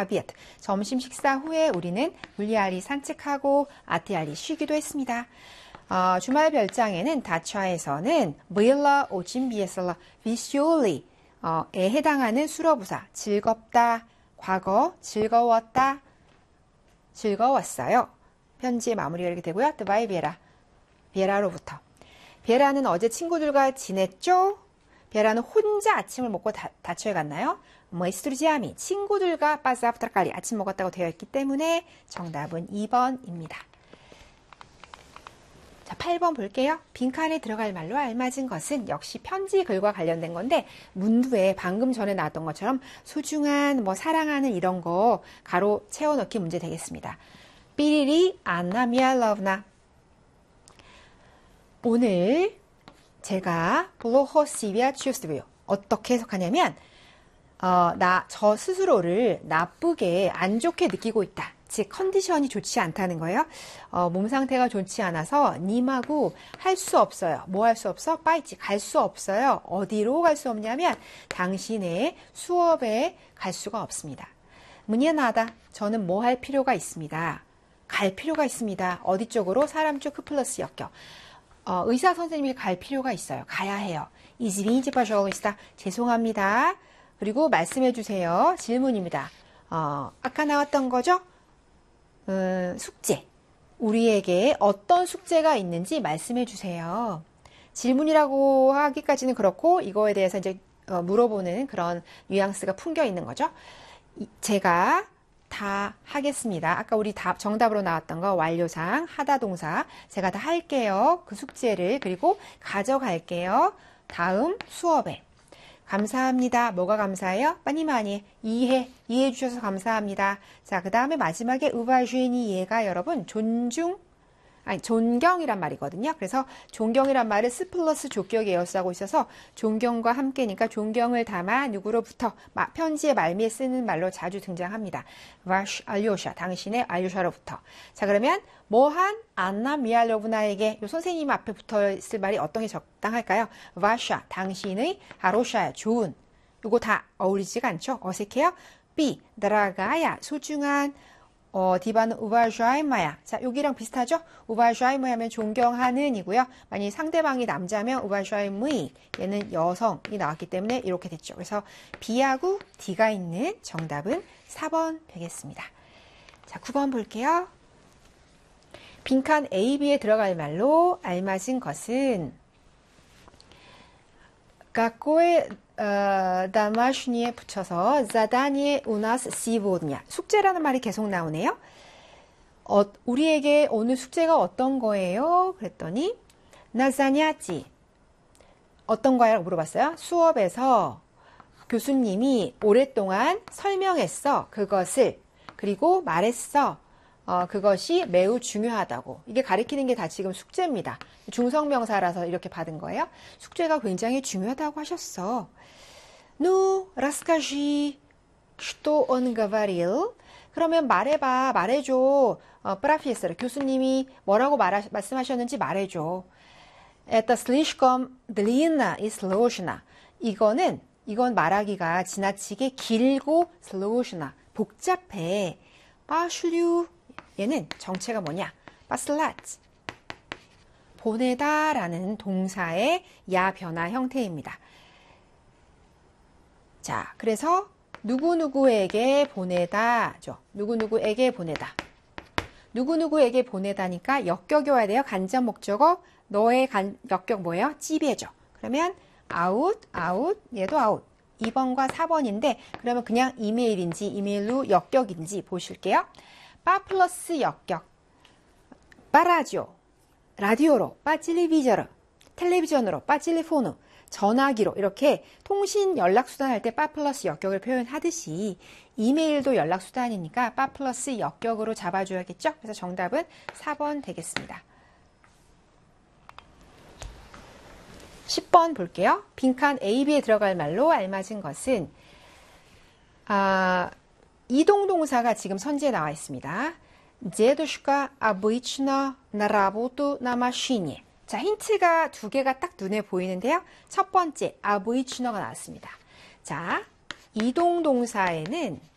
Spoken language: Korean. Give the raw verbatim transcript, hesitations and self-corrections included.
아비에트. 점심 식사 후에 우리는 울리알리 산책하고 아티알리 쉬기도 했습니다. 어, 주말 별장에는 다차에서는 브일라 오진비에설라 비쇼리 어, 에 해당하는 수로부사 즐겁다, 과거, 즐거웠다, 즐거웠어요. 편지의 마무리가 이렇게 되고요. 드바이 베라, 베라로부터. 베라는 어제 친구들과 지냈죠? 베라는 혼자 아침을 먹고 다, 다쳐에 갔나요? 뭐 스투리지아미 친구들과 빠사프타까리 아침 먹었다고 되어 있기 때문에 정답은 이 번입니다. 자, 팔 번 볼게요. 빈칸에 들어갈 말로 알맞은 것은 역시 편지 글과 관련된 건데 문두에 방금 전에 나왔던 것처럼 소중한 뭐 사랑하는 이런 거 가로 채워넣기 문제 되겠습니다. 삐리리 안나 미알러브나 오늘 제가 블로호시비아 추스트뷰 어떻게 해석하냐면 어, 나, 저 스스로를 나쁘게 안 좋게 느끼고 있다. 즉 컨디션이 좋지 않다는 거예요. 어, 몸 상태가 좋지 않아서 님하고 할 수 없어요. 뭐 할 수 없어? 빠이치 갈 수 없어요. 어디로 갈 수 없냐면 당신의 수업에 갈 수가 없습니다. 문예나다. 저는 뭐 할 필요가 있습니다. 갈 필요가 있습니다. 어디 쪽으로? 사람 쪽 흡플러스 역격. 어, 의사 선생님이 갈 필요가 있어요. 가야 해요. 이즈비인지 빠져오있다. 죄송합니다. 그리고 말씀해 주세요. 질문입니다. 어, 아까 나왔던 거죠? 음, 숙제. 우리에게 어떤 숙제가 있는지 말씀해 주세요. 질문이라고 하기까지는 그렇고 이거에 대해서 이제 어, 물어보는 그런 뉘앙스가 풍겨 있는 거죠. 이, 제가 다 하겠습니다. 아까 우리 답, 정답으로 나왔던 거 완료상 하다 동사 제가 다 할게요. 그 숙제를 그리고 가져갈게요. 다음 수업에 감사합니다. 뭐가 감사해요? 많이 많이 이해 이해해 주셔서 감사합니다. 자, 그 다음에 마지막에 우바주인이 얘가 여러분 존중 아니 존경이란 말이거든요. 그래서 존경이란 말을 스 플러스 조격 에어스하고 있어서 존경과 함께니까 존경을 담아 누구로부터 편지의 말미에 쓰는 말로 자주 등장합니다. 와슈 알료샤 당신의 알료샤로부터. 자, 그러면 뭐한 안나 미알로브나에게 요 선생님 앞에 붙어 있을 말이 어떤 게 적당할까요? 와샤 당신의 아로샤 좋은. 요거 다 어울리지가 않죠? 어색해요? 비 드라가야 소중한 어, 디바는 우바샤이마야. 자, 여기랑 비슷하죠? 우바샤이마야 하면 존경하는 이고요. 만약 상대방이 남자면 우바샤이무이 얘는 여성이 나왔기 때문에 이렇게 됐죠. 그래서 B하고 D가 있는 정답은 사 번 되겠습니다. 자, 구 번 볼게요. 빈칸 A, B에 들어갈 말로 알맞은 것은 각고의 어, 다마슈니에 붙여서 자다니에 우나스 시보드냐 숙제라는 말이 계속 나오네요. 어, 우리에게 오늘 숙제가 어떤 거예요? 그랬더니 나자냐지 어떤 거야라고 물어봤어요. 수업에서 교수님이 오랫동안 설명했어. 그것을 그리고 말했어. 어, 그것이 매우 중요하다고. 이게 가리키는 게 다 지금 숙제입니다. 중성명사라서 이렇게 받은 거예요. 숙제가 굉장히 중요하다고 하셨어. Ну, расскажи, что он говорил. 그러면 말해봐, 말해줘. 어, 프라피에스를 교수님이 뭐라고 말하, 말씀하셨는지 말해줘. Это слишком длинно и сложно. 이거는, 이건 말하기가 지나치게 길고 sложно, 복잡해. 빠슐류. 얘는 정체가 뭐냐? 빠슬라츠. 보내다 라는 동사의 야 변화 형태입니다. 자, 그래서 누구누구에게 보내다죠. 누구누구에게 보내다. 누구누구에게 보내다니까 역격이 와야 돼요. 간접 목적어. 너의 간, 역격 뭐예요? 찌배죠. 그러면 아웃, 아웃, 얘도 아웃. 이 번과 사 번인데 그러면 그냥 이메일인지 이메일로 역격인지 보실게요. 빠 플러스 역격. 빠라디오. 라디오로. 빠 텔레비저로. 텔레비전으로. 빠 텔레포누. 전화기로. 이렇게 통신 연락수단 할 때 빠 플러스 역격을 표현하듯이 이메일도 연락수단이니까 빠 플러스 역격으로 잡아줘야겠죠? 그래서 정답은 사 번 되겠습니다. 십 번 볼게요. 빈칸 A, B에 들어갈 말로 알맞은 것은 아, 이동동사가 지금 선지에 나와 있습니다. Дедушка обычно на работу на машине. 자, 힌트가 두 개가 딱 눈에 보이는데요. 첫 번째, обычно가 나왔습니다. 자, 이동동사에는